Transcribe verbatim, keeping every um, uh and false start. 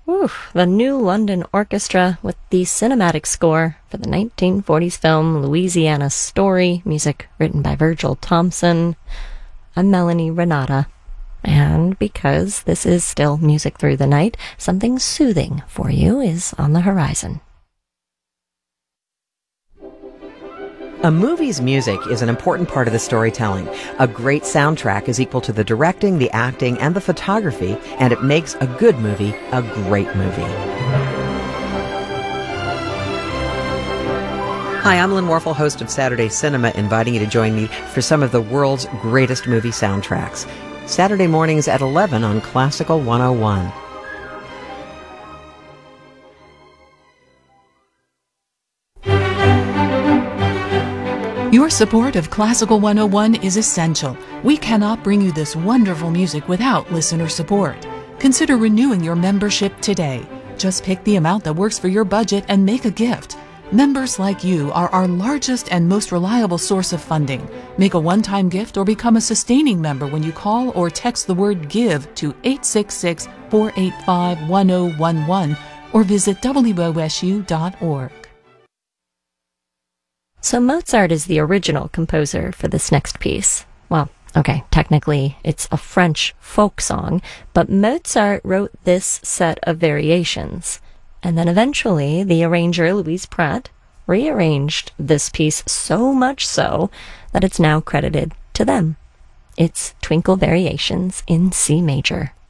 Oof, the New London Orchestra with the cinematic score for the nineteen forties film Louisiana Story, music written by Virgil Thompson. I'm Melanie Renata, and because this is still Music Through the Night, something soothing for you is on the horizon. A movie's music is an important part of the storytelling. A great soundtrack is equal to the directing, the acting, and the photography, and it makes a good movie a great movie. Hi, I'm Lynn Warfel, host of Saturday Cinema, inviting you to join me for some of the world's greatest movie soundtracks. Saturday mornings at eleven on Classical one oh one. Your support of Classical one oh one is essential. We cannot bring you this wonderful music without listener support. Consider renewing your membership today. Just pick the amount that works for your budget and make a gift. Members like you are our largest and most reliable source of funding. Make a one-time gift or become a sustaining member when you call or text the word GIVE to eight six six, four eight five, one oh one one or visit W O S U dot org. So Mozart is the original composer for this next piece. Well, okay, technically it's a French folk song, but Mozart wrote this set of variations. And then eventually the arranger, Louise Pratt, rearranged this piece so much so that it's now credited to them. It's Twinkle Variations in C major.